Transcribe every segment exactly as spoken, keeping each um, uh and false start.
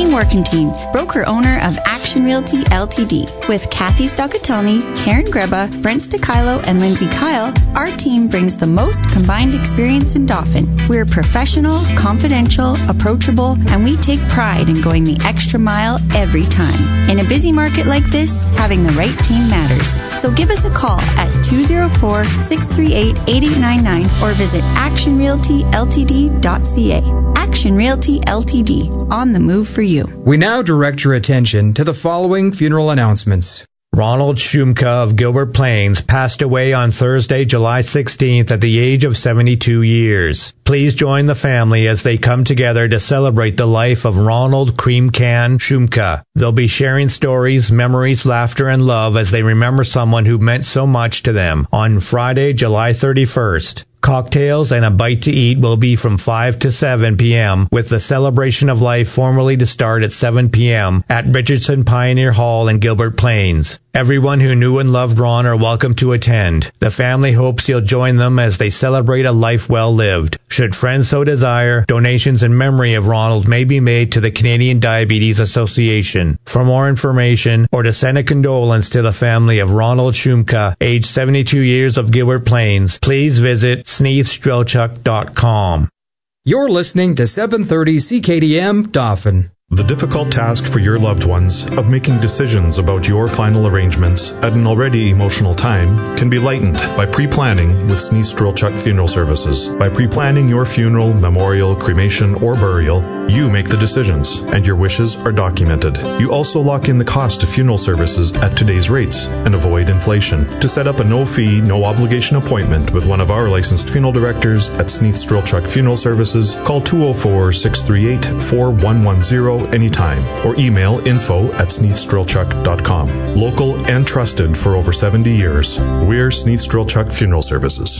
Morcantine, broker-owner of Action Realty Ltd. With Kathy Stockatelny, Karen Greba, Brent Stakilo, and Lindsay Kyle, our team brings the most combined experience in Dauphin. We're professional, confidential, approachable, and we take pride in going the extra mile every time. In a busy market like this, having the right team matters. So give us a call at two oh four, six three eight, eight eight nine nine or visit action realty l t d dot c a. Action Realty Ltd. On the move for you. We now direct your attention to the following funeral announcements. Ronald Shumka of Gilbert Plains passed away on Thursday, July sixteenth at the age of seventy-two years. Please join the family as they come together to celebrate the life of Ronald Cream Can Shumka. They'll be sharing stories, memories, laughter, and love as they remember someone who meant so much to them on Friday, July thirty-first. Cocktails and a bite to eat will be from five to seven p.m. with the Celebration of Life formally to start at seven p.m. at Richardson Pioneer Hall in Gilbert Plains. Everyone who knew and loved Ron are welcome to attend. The family hopes you'll join them as they celebrate a life well lived. Should friends so desire, donations in memory of Ronald may be made to the Canadian Diabetes Association. For more information or to send a condolence to the family of Ronald Shumka, age seventy-two years of Gilbert Plains, please visit sneath strelchuk dot com. You're listening to seven thirty C K D M Dauphin. The difficult task for your loved ones of making decisions about your final arrangements at an already emotional time can be lightened by pre-planning with Sneath Strelchuk Funeral Services. By pre-planning your funeral, memorial, cremation, or burial, you make the decisions, and your wishes are documented. You also lock in the cost of funeral services at today's rates and avoid inflation. To set up a no-fee, no-obligation appointment with one of our licensed funeral directors at Sneath Strelchuk Funeral Services, call two oh four, six three eight, four one one zero anytime, or email info at sneath strelchuk dot com. Local and trusted for over seventy years. We're Sneath Strelchuk Funeral Services.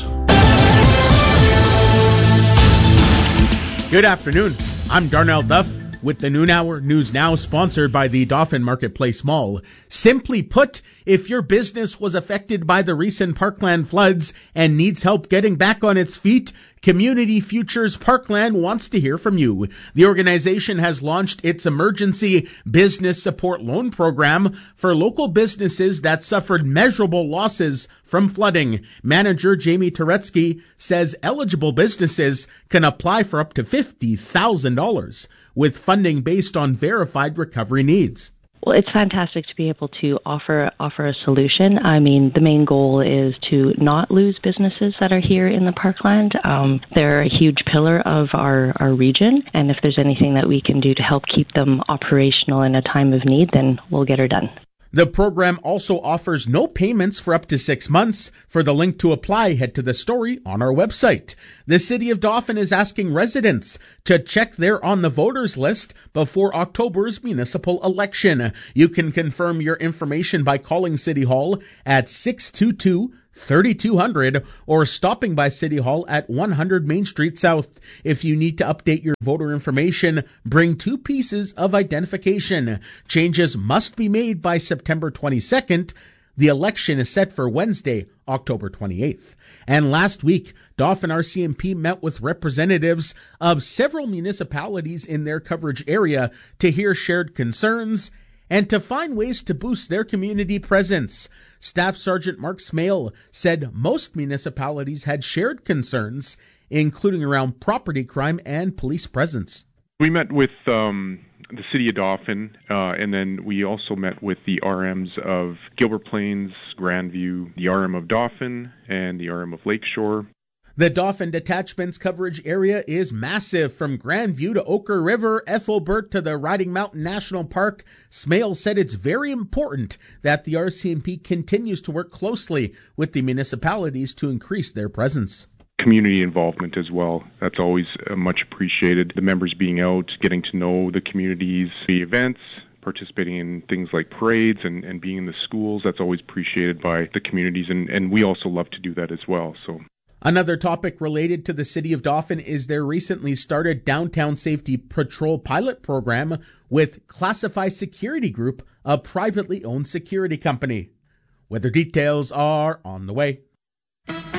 Good afternoon. I'm Darnell Duff with the Noon Hour News Now, sponsored by the Dauphin Marketplace Mall. Simply put, if your business was affected by the recent Parkland floods and needs help getting back on its feet, Community Futures Parkland wants to hear from you. The organization has launched its emergency business support loan program for local businesses that suffered measurable losses from flooding. Manager Jamie Turetsky says eligible businesses can apply for up to fifty thousand dollars with funding based on verified recovery needs. Well, it's fantastic to be able to offer offer a solution. I mean, the main goal is to not lose businesses that are here in the Parkland. Um, they're a huge pillar of our, our region, and if there's anything that we can do to help keep them operational in a time of need, then we'll get her done. The program also offers no payments for up to six months. For the link to apply, head to the story on our website. The City of Dauphin is asking residents to check they're on the voters list before October's municipal election. You can confirm your information by calling City Hall at six two two, three two zero zero or stopping by City Hall at one hundred Main Street South. If you need to update your voter information, bring two pieces of identification. Changes must be made by September twenty-second. The election is set for Wednesday, October twenty-eighth. And last week, Dauphin R C M P met with representatives of several municipalities in their coverage area to hear shared concerns and to find ways to boost their community presence. Staff Sergeant Mark Smale said most municipalities had shared concerns, including around property crime and police presence. We met with um, the City of Dauphin, uh, and then we also met with the R Ms of Gilbert Plains, Grandview, the R M of Dauphin, and the R M of Lakeshore. The Dauphin Detachment's coverage area is massive, from Grandview to Ochre River, Ethelbert to the Riding Mountain National Park. Smale said it's very important that the R C M P continues to work closely with the municipalities to increase their presence. Community involvement as well. That's always uh, much appreciated. The members being out, getting to know the communities, the events, participating in things like parades and, and being in the schools. That's always appreciated by the communities, and, and we also love to do that as well. So. Another topic related to the City of Dauphin is their recently started Downtown Safety Patrol pilot program with Classify Security Group, a privately owned security company. Weather details are on the way.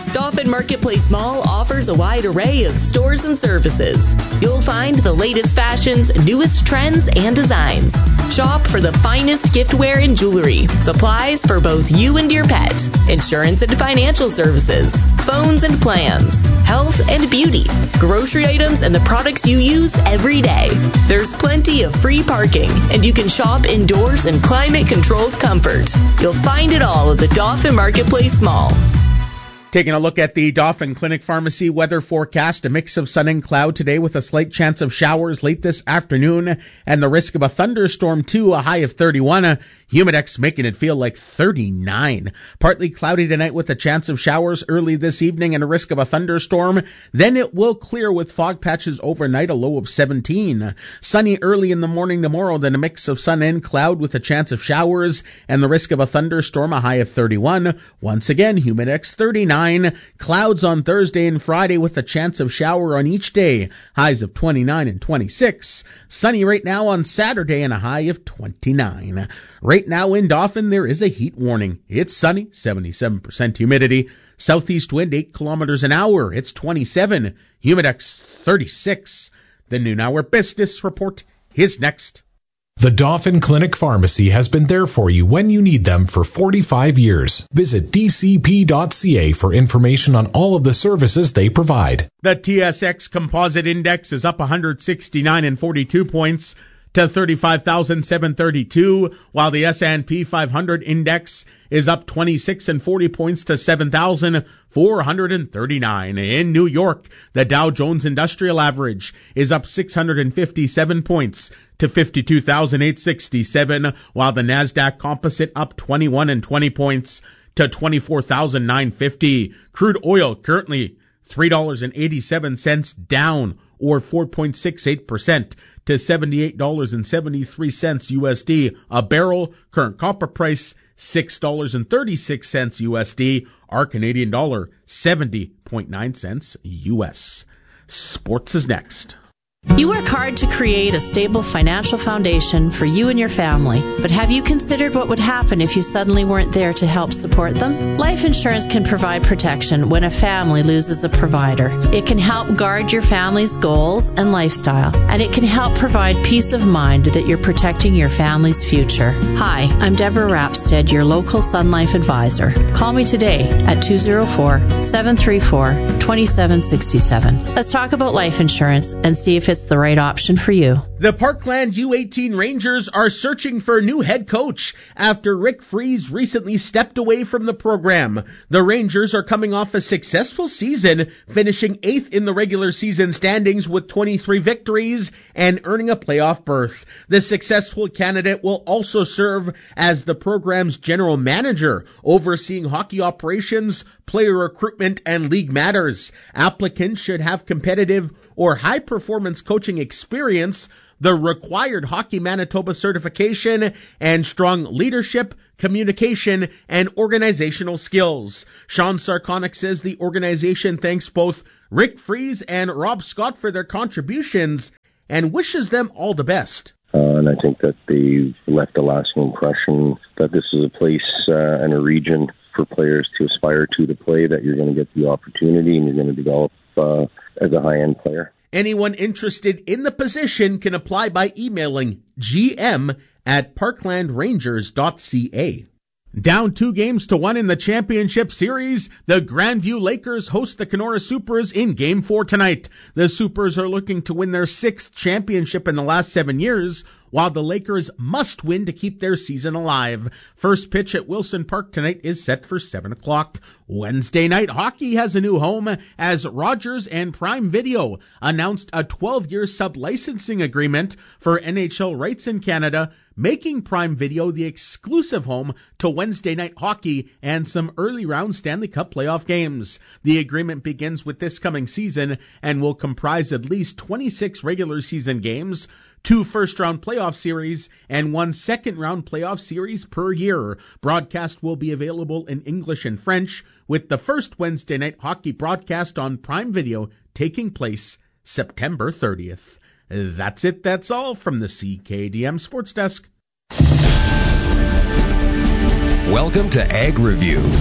Dauphin Marketplace Mall offers a wide array of stores and services. You'll find the latest fashions, newest trends, and designs. Shop for the finest giftware and jewelry, supplies for both you and your pet, insurance and financial services, phones and plans, health and beauty, grocery items and the products you use every day. There's plenty of free parking, and you can shop indoors in climate-controlled comfort. You'll find it all at the Dauphin Marketplace Mall. Taking a look at the Dauphin Clinic Pharmacy weather forecast, a mix of sun and cloud today with a slight chance of showers late this afternoon and the risk of a thunderstorm too, a high of thirty-one. Humidex making it feel like thirty-nine. Partly cloudy tonight with a chance of showers early this evening and a risk of a thunderstorm. Then it will clear with fog patches overnight, a low of seventeen. Sunny early in the morning tomorrow, then a mix of sun and cloud with a chance of showers and the risk of a thunderstorm, a high of thirty-one. Once again, Humidex thirty-nine. Clouds on Thursday and Friday with a chance of shower on each day, highs of twenty-nine and twenty-six. Sunny right now on Saturday and a high of twenty-nine. Right now in Dauphin, there is a heat warning. It's sunny, seventy-seven percent humidity. Southeast wind, eight kilometers an hour. It's twenty-seven. Humidex, thirty-six. The noon hour business report is next. The Dauphin Clinic Pharmacy has been there for you when you need them for forty-five years. Visit d c p dot c a for information on all of the services they provide. The T S X Composite Index is up one hundred sixty-nine and forty-two points to thirty-five thousand seven hundred thirty-two, while the S and P five hundred Index is up twenty-six and forty points to seven thousand four hundred thirty-nine. In New York, the Dow Jones Industrial Average is up six hundred fifty-seven points to fifty-two thousand eight hundred sixty-seven, while the NASDAQ Composite up twenty-one and twenty points to twenty-four thousand nine hundred fifty. Crude oil currently three dollars and eighty-seven cents down, or four point six eight percent to seventy-eight dollars and seventy-three cents U S D a barrel. Current copper price six dollars and thirty-six cents U S D. Our Canadian dollar seventy point nine cents U S. Sports is next. You work hard to create a stable financial foundation for you and your family, but have you considered what would happen if you suddenly weren't there to help support them? Life insurance can provide protection when a family loses a provider. It can help guard your family's goals and lifestyle, and it can help provide peace of mind that you're protecting your family's future. Hi, I'm Deborah Rapstead, your local Sun Life advisor. Call me today at two oh four, seven three four, two seven six seven. Let's talk about life insurance and see if it's the right option for you. The Parkland U eighteen Rangers are searching for a new head coach after Rick Freeze recently stepped away from the program. The Rangers are coming off a successful season, finishing eighth in the regular season standings with twenty-three victories and earning a playoff berth. The successful candidate will also serve as the program's general manager, overseeing hockey operations, player recruitment, and league matters. Applicants should have competitive or high-performance coaching experience, the required Hockey Manitoba certification, and strong leadership, communication, and organizational skills. Sean Sarkonik says the organization thanks both Rick Freeze and Rob Scott for their contributions and wishes them all the best. Uh, and I think that they've left a lasting impression that this is a place uh, and a region for players to aspire to to play, that you're going to get the opportunity and you're going to develop uh, as a high-end player. Anyone interested in the position can apply by emailing gm at parkland rangers dot c a. Down two games to one in the championship series, the Grandview Lakers host the Kenora Supers in Game four tonight. The Supers are looking to win their sixth championship in the last seven years, while the Lakers must win to keep their season alive. First pitch at Wilson Park tonight is set for seven o'clock. Wednesday night hockey has a new home as Rogers and Prime Video announced a twelve-year sub-licensing agreement for N H L rights in Canada, making Prime Video the exclusive home to Wednesday night hockey and some early round Stanley Cup playoff games. The agreement begins with this coming season and will comprise at least twenty-six regular season games, two first-round playoff series, and one second-round playoff series per year. Broadcast will be available in English and French, with the first Wednesday night hockey broadcast on Prime Video taking place September thirtieth. That's it, that's all from the C K D M Sports Desk. Welcome to Ag Review.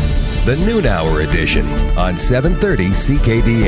the Noon Hour Edition on seven thirty C K D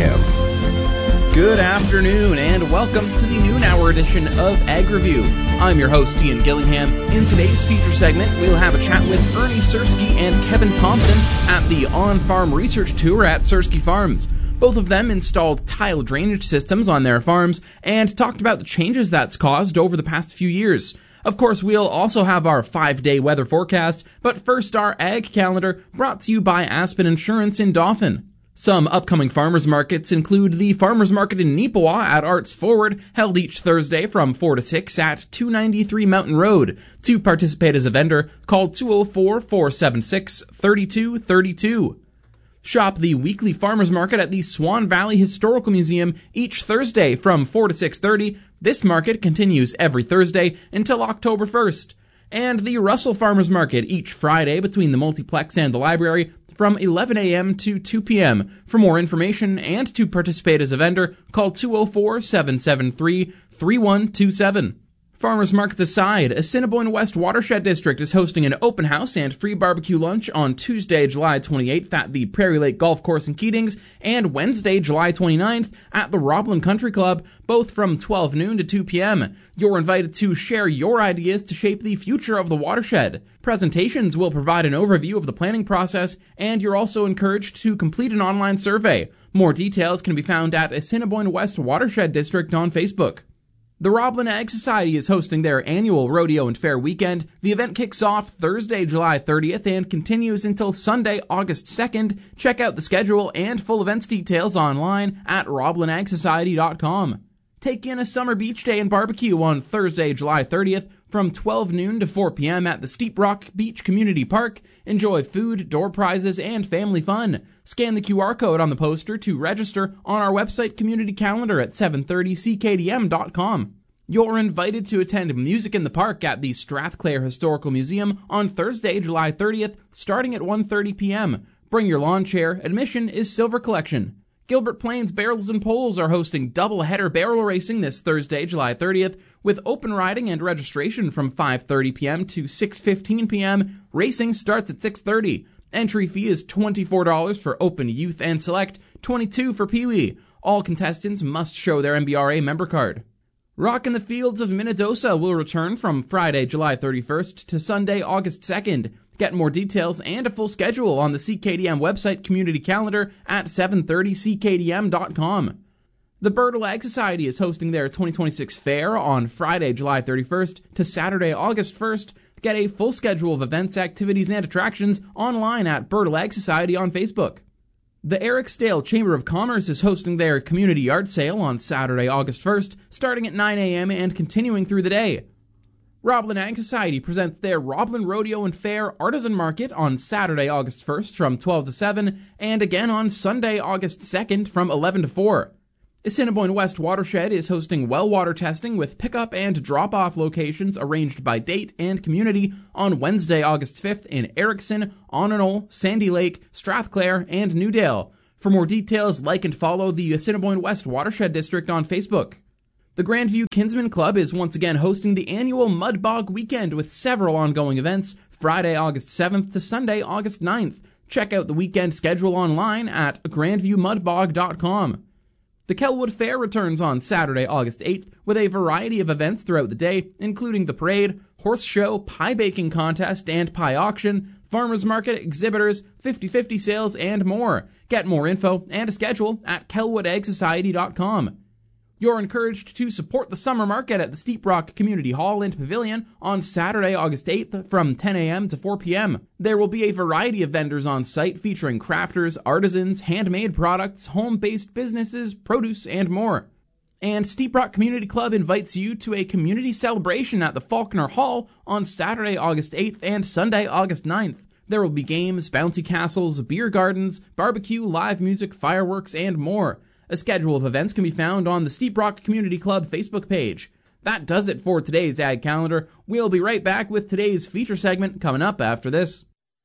M. Good afternoon and welcome to the Noon Hour Edition of Ag Review. I'm your host, Ian Gillingham. In today's feature segment, we'll have a chat with Ernie Sersky and Kevin Thompson at the On-Farm Research Tour at Sersky Farms. Both of them installed tile drainage systems on their farms and talked about the changes that's caused over the past few years. Of course, we'll also have our five-day weather forecast, but first our Ag Calendar brought to you by Aspen Insurance in Dauphin. Some upcoming farmers markets include the Farmers Market in Neepawa at Arts Forward, held each Thursday from four to six at two ninety-three Mountain Road. To participate as a vendor, call two oh four, four seven six, three two three two. Shop the weekly farmers market at the Swan Valley Historical Museum each Thursday from four to six thirty. This market continues every Thursday until October first. And the Russell Farmers Market each Friday between the multiplex and the library from eleven a.m. to two p.m. For more information and to participate as a vendor, call two oh four, seven seven three, three one two seven. Farmers markets aside, Assiniboine West Watershed District is hosting an open house and free barbecue lunch on Tuesday, July twenty-eighth at the Prairie Lake Golf Course in Keatings and Wednesday, July twenty-ninth at the Roblin Country Club, both from twelve noon to two p.m. You're invited to share your ideas to shape the future of the watershed. Presentations will provide an overview of the planning process, and you're also encouraged to complete an online survey. More details can be found at Assiniboine West Watershed District on Facebook. The Roblin Ag Society is hosting their annual Rodeo and Fair weekend. The event kicks off Thursday, July thirtieth and continues until Sunday, August second. Check out the schedule and full events details online at roblin ag society dot com. Take in a summer beach day and barbecue on Thursday, July thirtieth from twelve noon to four p.m. at the Steep Rock Beach Community Park. Enjoy food, door prizes, and family fun. Scan the Q R code on the poster to register on our website community calendar at seven thirty c k d m dot com. You're invited to attend Music in the Park at the Strathclair Historical Museum on Thursday, July thirtieth, starting at one thirty p.m. Bring your lawn chair. Admission is silver collection. Gilbert Plains Barrels and Poles are hosting double-header barrel racing this Thursday, July thirtieth, with open riding and registration from five thirty p.m. to six fifteen p.m. Racing starts at six thirty. Entry fee is twenty-four dollars for Open Youth and Select, twenty-two dollars for Pee-wee. All contestants must show their M B R A member card. Rock in the Fields of Minnedosa will return from Friday, July thirty-first to Sunday, August second. Get more details and a full schedule on the C K D M website community calendar at seven thirty c k d m dot com. The Bertle Ag Society is hosting their twenty twenty-six fair on Friday, July thirty-first to Saturday, August first. Get a full schedule of events, activities, and attractions online at Bertle Ag Society on Facebook. The Ericsdale Chamber of Commerce is hosting their community yard sale on Saturday, August first, starting at nine a.m. and continuing through the day. Roblin Ag Society presents their Roblin Rodeo and Fair Artisan Market on Saturday, August first from twelve to seven, and again on Sunday, August second from eleven to four. Assiniboine West Watershed is hosting well water testing with pickup and drop-off locations arranged by date and community on Wednesday, August fifth in Erickson, Onanol, Sandy Lake, Strathclair, and Newdale. For more details, like and follow the Assiniboine West Watershed District on Facebook. The Grandview Kinsman Club is once again hosting the annual Mud Bog Weekend with several ongoing events, Friday, August seventh to Sunday, August ninth. Check out the weekend schedule online at grandview mud bog dot com. The Kelwood Fair returns on Saturday, August eighth, with a variety of events throughout the day, including the parade, horse show, pie baking contest, and pie auction, farmers market, exhibitors, fifty-fifty sales, and more. Get more info and a schedule at kelwood ag society dot com. You're encouraged to support the summer market at the Steep Rock Community Hall and Pavilion on Saturday, August eighth from ten a.m. to four p.m. There will be a variety of vendors on site featuring crafters, artisans, handmade products, home-based businesses, produce, and more. And Steep Rock Community Club invites you to a community celebration at the Faulkner Hall on Saturday, August eighth and Sunday, August ninth. There will be games, bouncy castles, beer gardens, barbecue, live music, fireworks, and more. A schedule of events can be found on the Steep Rock Community Club Facebook page. That does it for today's Ag Calendar. We'll be right back with today's feature segment coming up after this.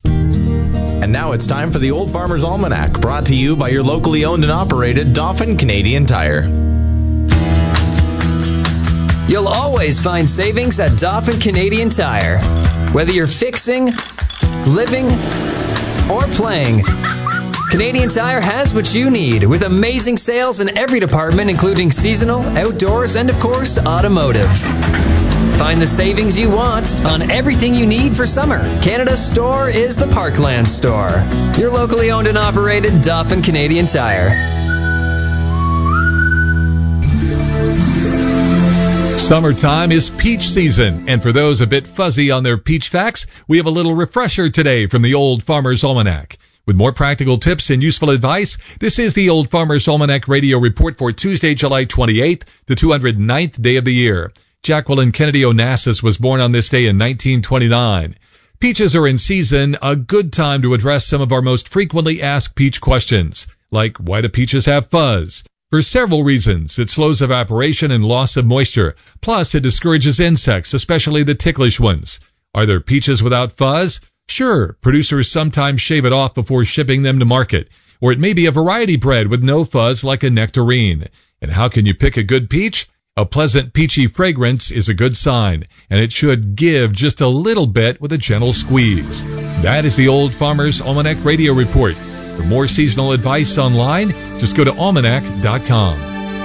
And now it's time for the Old Farmer's Almanac, brought to you by your locally owned and operated Dauphin Canadian Tire. You'll always find savings at Dauphin Canadian Tire. Whether you're fixing, living, or playing. Canadian Tire has what you need, with amazing sales in every department, including seasonal, outdoors, and of course, automotive. Find the savings you want on everything you need for summer. Canada's store is the Parkland Store. Your locally owned and operated Dauphin Canadian Tire. Summertime is peach season, and for those a bit fuzzy on their peach facts, we have a little refresher today from the Old Farmer's Almanac. With more practical tips and useful advice, this is the Old Farmer's Almanac Radio Report for Tuesday, July twenty-eighth, the two hundred ninth day of the year. Jacqueline Kennedy Onassis was born on this day in nineteen twenty-nine. Peaches are in season, a good time to address some of our most frequently asked peach questions, like why do peaches have fuzz? For several reasons. It slows evaporation and loss of moisture. Plus, it discourages insects, especially the ticklish ones. Are there peaches without fuzz? Sure, producers sometimes shave it off before shipping them to market. Or it may be a variety bred with no fuzz like a nectarine. And how can you pick a good peach? A pleasant peachy fragrance is a good sign, and it should give just a little bit with a gentle squeeze. That is the Old Farmer's Almanac Radio Report. For more seasonal advice online, just go to almanac dot com.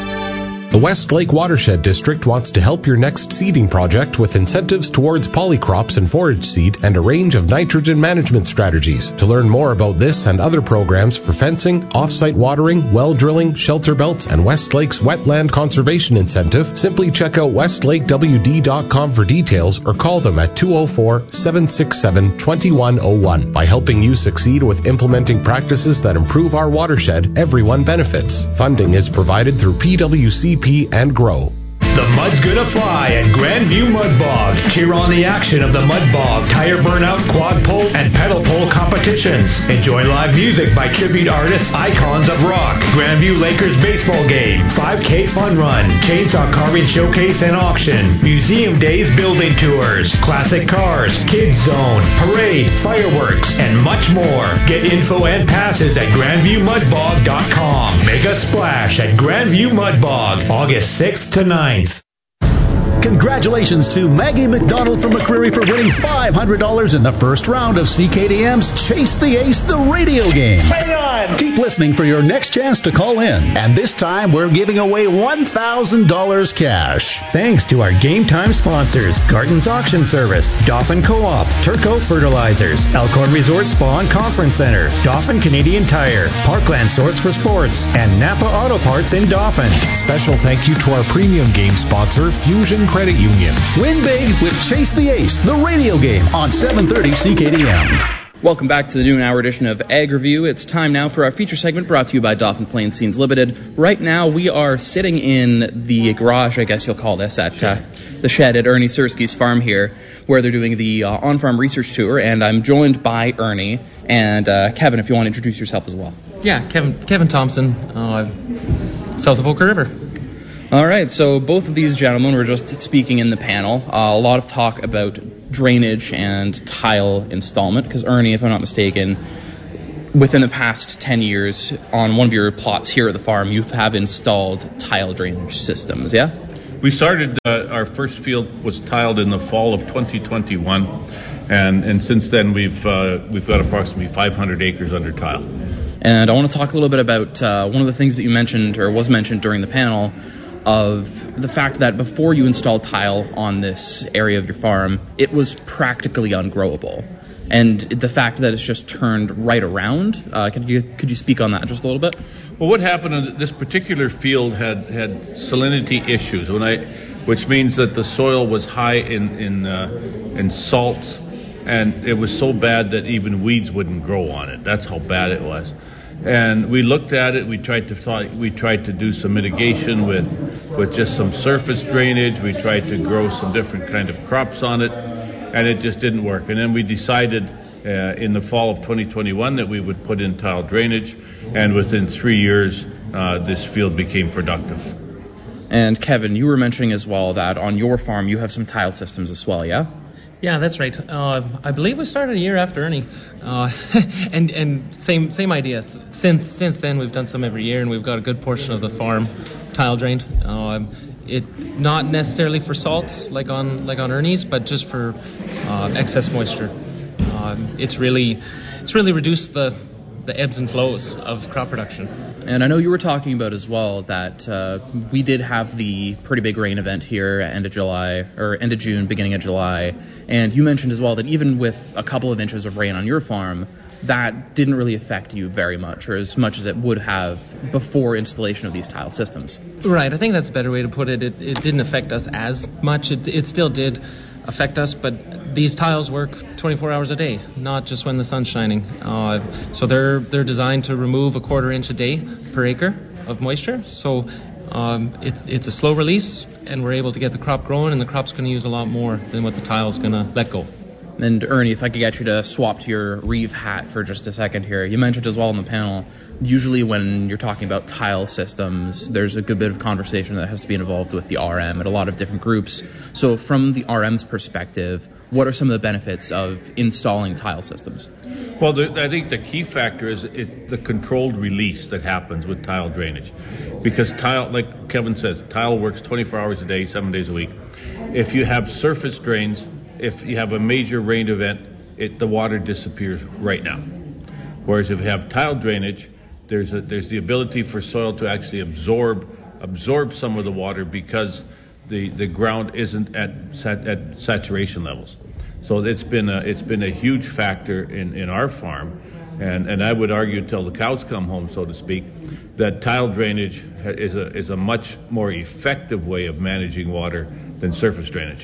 The Westlake Watershed District wants to help your next seeding project with incentives towards polycrops and forage seed and a range of nitrogen management strategies. To learn more about this and other programs for fencing, off-site watering, well drilling, shelter belts, and Westlake's wetland conservation incentive, simply check out westlake w d dot com for details or call them at two oh four, seven six seven, two one oh one. By helping you succeed with implementing practices that improve our watershed, everyone benefits. Funding is provided through P W C P and GROW. The mud's gonna fly at Grandview Mud Bog. Cheer on the action of the Mud Bog, tire burnout, quad pull, and pedal pull competitions. Enjoy live music by tribute artists, icons of rock. Grandview Lakers baseball game, five K fun run, chainsaw carving showcase and auction, museum days building tours, classic cars, kids zone, parade, fireworks, and much more. Get info and passes at grandview mud bog dot com. Make a splash at Grandview Mud Bog, August sixth to ninth. Congratulations to Maggie McDonald from McCreary for winning five hundred dollars in the first round of C K D M's Chase the Ace, the radio game. Hang on! Keep listening for your next chance to call in. And this time, we're giving away one thousand dollars cash. Thanks to our game time sponsors, Garton's Auction Service, Dauphin Co-op, Turco Fertilizers, Elkhorn Resort Spa and Conference Center, Dauphin Canadian Tire, Parkland Sorts for Sports, and Napa Auto Parts in Dauphin. Special thank you to our premium game sponsor, Fusion Credit Union. Win big with Chase the Ace, the radio game on seven thirty C K D M. Welcome back to the noon hour edition of Ag Review. It's time now for our feature segment brought to you by Dauphin Plain Scenes Limited. Right now we are sitting in the garage, I guess you'll call this, at uh, the shed at Ernie Sersky's farm here, where they're doing the uh, on-farm research tour, and I'm joined by Ernie and uh, Kevin, if you want to introduce yourself as well. Yeah, Kevin Kevin Thompson, uh, south of Oka River. All right, so both of these gentlemen were just speaking in the panel. Uh, a lot of talk about drainage and tile installment, because Ernie, if I'm not mistaken, within the past ten years, on one of your plots here at the farm, you have installed tile drainage systems, yeah? We started, uh, our first field was tiled in the fall of twenty twenty-one, and, and since then we've uh, we've got approximately five hundred acres under tile. And I want to talk a little bit about uh, one of the things that you mentioned, or was mentioned during the panel, of the fact that before you installed tile on this area of your farm, it was practically ungrowable. And the fact that it's just turned right around, uh, could you could you speak on that just a little bit? Well, what happened in this particular field had, had salinity issues, when I, which means that the soil was high in in, uh, in salts, and it was so bad that even weeds wouldn't grow on it. That's how bad it was. And we looked at it. We tried to thought, we tried to do some mitigation with with just some surface drainage. We tried to grow some different kind of crops on it, and it just didn't work. And then we decided uh, in the fall of twenty twenty-one that we would put in tile drainage, and within three years, uh, this field became productive. And Kevin, you were mentioning as well that on your farm you have some tile systems as well, yeah? Yeah, that's right. Uh, I believe we started a year after Ernie, uh, and and same same idea. Since since then, we've done some every year, and we've got a good portion of the farm tile drained. Uh, it not necessarily for salts like on like on Ernie's, but just for uh, excess moisture. Uh, Um, it's really it's really reduced the the ebbs and flows of crop production. And I know you were talking about as well that uh, we did have the pretty big rain event here at end of July, or end of June, beginning of July. And you mentioned as well that even with a couple of inches of rain on your farm, that didn't really affect you very much, or as much as it would have before installation of these tile systems. Right, I think that's a better way to put it. It, it didn't affect us as much. It, it still did affect us, but these tiles work twenty-four hours a day, not just when the sun's shining. Uh, so they're they're designed to remove a quarter inch a day per acre of moisture. So um, it's it's a slow release, and we're able to get the crop growing, and the crop's going to use a lot more than what the tile's going to let go. And Ernie, if I could get you to swap to your Reeve hat for just a second here. You mentioned as well on the panel, usually when you're talking about tile systems, there's a good bit of conversation that has to be involved with the R M and a lot of different groups. So from the R M's perspective, what are some of the benefits of installing tile systems? Well, the, I think the key factor is it, the controlled release that happens with tile drainage. Because tile, like Kevin says, tile works twenty-four hours a day, seven days a week. If you have surface drains, if you have a major rain event, it, the water disappears right now. Whereas if you have tile drainage, there's a, there's the ability for soil to actually absorb absorb some of the water because the, the ground isn't at sat, at saturation levels. So it's been a, it's been a huge factor in, in our farm, and, and I would argue till the cows come home, so to speak, that tile drainage is a is a much more effective way of managing water than surface drainage.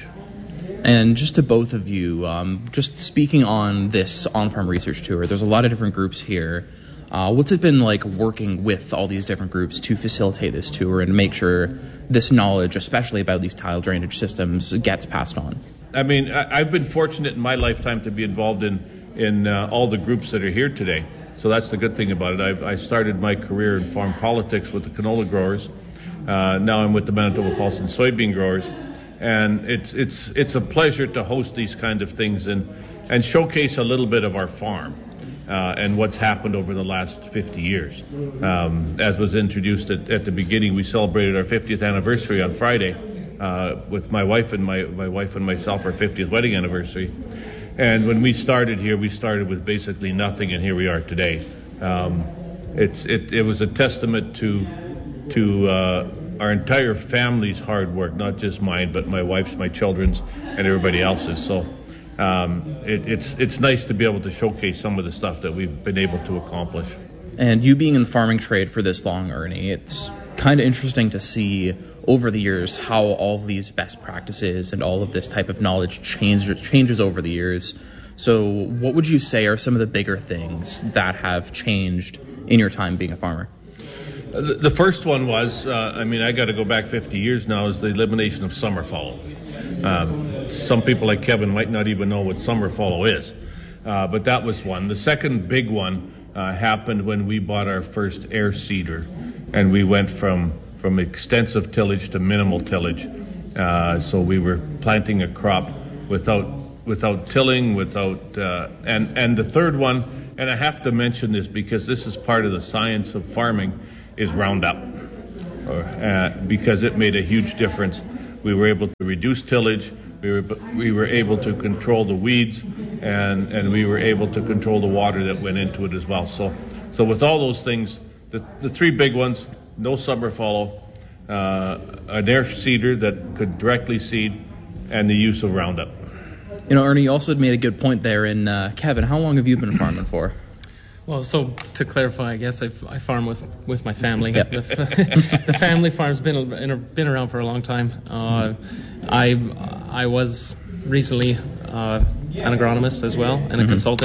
And just to both of you, um, just speaking on this on-farm research tour, there's a lot of different groups here. Uh, what's it been like working with all these different groups to facilitate this tour and make sure this knowledge, especially about these tile drainage systems, gets passed on? I mean, I, I've been fortunate in my lifetime to be involved in, in uh, all the groups that are here today. So that's the good thing about it. I've, I started my career in farm politics with the canola growers. Uh, now I'm with the Manitoba Pulse and soybean growers. And it's it's it's a pleasure to host these kind of things and, and showcase a little bit of our farm uh, and what's happened over the last fifty years. Um, as was introduced at, at the beginning, we celebrated our fiftieth anniversary on Friday uh, with my wife and my, my wife and myself, our fiftieth wedding anniversary. And when we started here, we started with basically nothing, and here we are today. Um, it's it, it was a testament to to uh, our entire family's hard work, not just mine, but my wife's, my children's, and everybody else's. So um, it, it's it's nice to be able to showcase some of the stuff that we've been able to accomplish. And you being in the farming trade for this long, Ernie, it's kind of interesting to see over the years how all of these best practices and all of this type of knowledge changes changes over the years. So what would you say are some of the bigger things that have changed in your time being a farmer? The first one was, uh, I mean, I got to go back fifty years now, is the elimination of summer fallow. Um, some people like Kevin might not even know what summer fallow is, uh, but that was one. The second big one uh, happened when we bought our first air seeder, and we went from, from extensive tillage to minimal tillage. Uh, so we were planting a crop without without tilling, without, uh, and, and the third one, and I have to mention this because this is part of the science of farming, is Roundup, or, uh, because it made a huge difference. We were able to reduce tillage, we were we were able to control the weeds, and, and we were able to control the water that went into it as well. So so with all those things, the, the three big ones, no summer fallow, uh, an air seeder that could directly seed, and the use of Roundup. You know, Ernie, you also made a good point there. And uh, Kevin, how long have you been farming for? Well, so to clarify, I guess I, I farm with, with my family. Yep. The, the family farm's been been around for a long time. Uh, I I was recently uh, an agronomist as well and a mm-hmm. consultant.